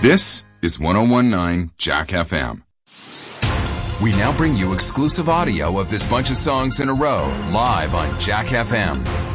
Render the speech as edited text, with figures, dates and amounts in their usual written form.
This is 1019 Jack FM. We now bring you exclusive audio of this bunch of songs in a row live on Jack FM.